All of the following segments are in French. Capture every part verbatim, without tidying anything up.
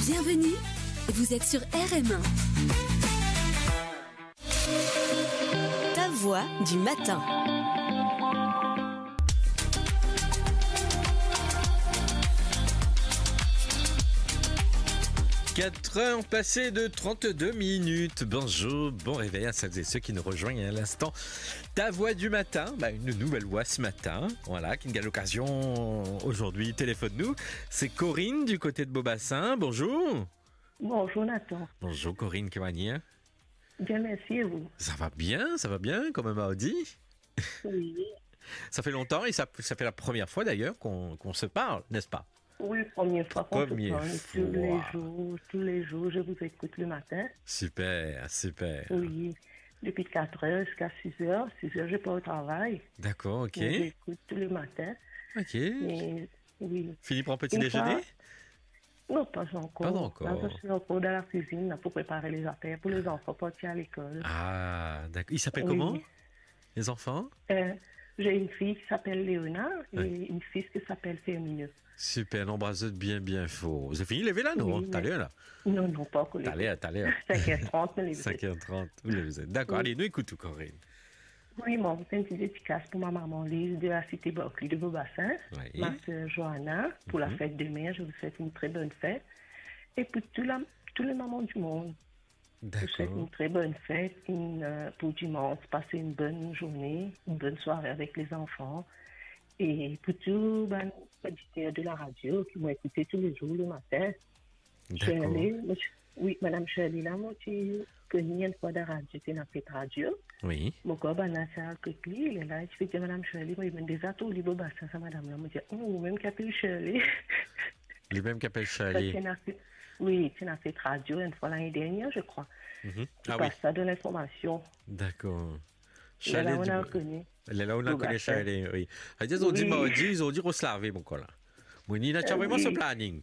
Bienvenue, vous êtes sur R M un. Ta voix du matin. quatre heures passées de trente-deux minutes. Bonjour, bon réveil à celles et ceux qui nous rejoignent à l'instant. Ta voix du matin, bah une nouvelle voix ce matin, voilà, qui a l'occasion aujourd'hui, téléphone-nous. C'est Corinne du côté de Beaubassin, bonjour. Bonjour Nathan. Bonjour Corinne, comment va-t-il? Bien, merci et vous? Ça va bien, ça va bien, comme mardi. Oui. Ça fait longtemps et ça, ça fait la première fois d'ailleurs qu'on, qu'on se parle, n'est-ce pas? Oui, première fois qu'on se Première parle. fois. Tous les jours, tous les jours, je vous écoute le matin. Super, super. Oui, depuis quatre heures jusqu'à six heures. six heures, je pars au travail. D'accord, ok. Je vous écoute tous les matins. Ok. Et, oui. Philippe prend petit Une déjeuner? fois- Non, pas encore. Pas encore. Là, je suis encore dans la cuisine là, pour préparer les affaires pour les enfants partir à l'école. Ah, d'accord. Il s'appelle Oui. comment, les enfants? Euh, j'ai une fille qui s'appelle Léona et Oui. une fille qui s'appelle Fermineux. Super, l'embrasseur bien, bien fort. Vous avez fini de lever là, non? Oui, T'as mais- l'air là? Non, non, pas encore. T'as l'air, t'as l'air. cinq heures trente, mais les cinq heures trente, vous l'avez. D'accord, Oui. allez, nous écoutons, Corinne. Oui, mon c'est une petite dédicace pour ma maman Lise de la cité Berkeley de Beaubassin, Oui. ma soeur Johanna, pour la Mhm. fête de mère, je vous souhaite une très bonne fête. Et pour tout la- tous les mamans du monde, je vous souhaite D'accord. une très bonne fête, une, euh, pour dimanche, passer une bonne journée, une bonne soirée avec les enfants. Et pour tous ben, les auditeurs de la radio qui m'ont écouté tous les jours le matin, D'accord. Shirley, monsieur- oui, Madame Shirley, là, moi, tu connais une fois de la radio, tu n'as fait de radio. Oui. Mon corps, ben, là, c'est un coquille, il est là, je fais dire, Madame Shirley, moi, il m'a des atouts au niveau bassin, ça, Madame, là, moi, je dis, oh, même qui appelle Shirley. Les mêmes qu'appelle Parce Charlie. qu'il a fait- Oui, tu as fait de radio une fois l'année dernière, je crois. Mhm. Tu Ah oui, passes ça de l'information. d'accord. Et là, on du- a reconnu. Elle est là, on a Au connu bassin. Charlie, oui. Ils ont dit, Oui. mardi, ils ont dit, Roslavé, mon collègue. Moi, il a Euh, vraiment oui. ce planning.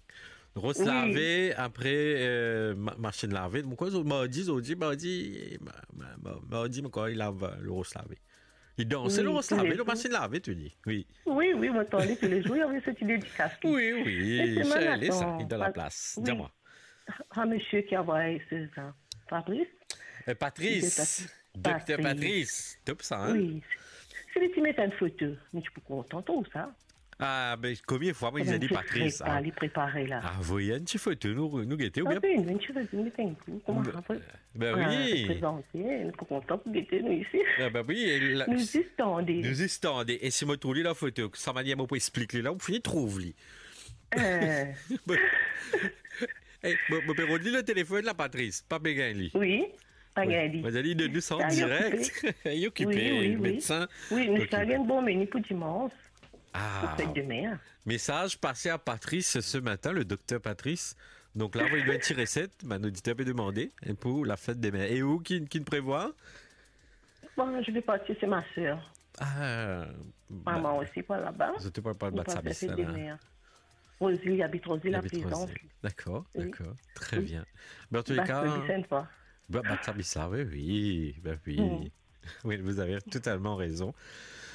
Roslavé, après, euh, ma- machine lavée. Mon collègue, mardi, ils ont dit, mardi, ma- ma- ma- mardi, mon collègue, il lave le Roslavé. Il dansait Oui, le tous Roslavé, les le jours. machine lavée, tu dis. Oui. Oui, oui, vous entendez tous les jours, il y avait cette dédicace. Oui, oui, Mais c'est Charlie, ça, Jonathan. il est dans la Pas- place. oui. Dis-moi. Ah, monsieur qui a envoyé ce ça. Fabrice? Euh, Patrice, C'est docteur Patrice. Patrice, top ça, hein? Oui. C'est lui qui met une photo. Mais tu peux content ou ça? Ah, ben, combien de fois, moi, ils ont dit Patrice? Ah, Ah, les préparer là. ah, voyez, une petite photo, nous, nous guetter, ou Ah, bien? ben, une tu veux dire, mais t'es un coup. Comment Ben, on peut ben euh, oui. présenter? Nous sommes contents pour guetter, nous, ici. Ah, ben oui, et la- Nous y attendons. nous y attendons. Et si je trouve la photo, ça m'a dit, moi, pour expliquer là, on finit de trouver. Euh, Eh, mon mon père, on dit le téléphone, là, Patrice, pas bégain, lui. oui, pas gagné. Vous allez de nous en Ah, il est direct. Il est occupé, Oui, oui, le oui. médecin. Oui, nous Ok. avons un bon menu pour dimanche. Ah, Pour fête de mer. message passé à Patrice ce matin, le docteur Patrice. Donc là, il doit être tiré sept. Ma auditeur peut demander et pour la fête des mères. Et où qui, qui ne prévoit? Bon, je vais partir, c'est ma soeur. Ah, Maman aussi, pas là-bas. je te parle pas de On battre sa passe la bisse. fête des mères. Rosie, il habite Rosie, la présidente. D'accord, Oui. d'accord. Très Oui. bien. Ben, en tous les Bah, cas, je dis ça une fois. bah, battre sa bisse, ça, oui, oui. Ben oui. Mhm. Oui, vous avez totalement raison.